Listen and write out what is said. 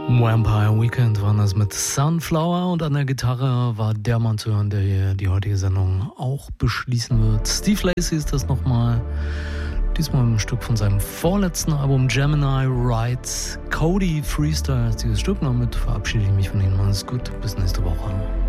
Vampire Weekend waren das mit Sunflower und an der Gitarre war der Mann zu hören, der hier die heutige Sendung auch beschließen wird. Steve Lacy ist das nochmal, diesmal ein Stück von seinem vorletzten Album Gemini Rides. Cody Freestyle ist dieses Stück, damit verabschiede ich mich von Ihnen. Alles gut, bis nächste Woche.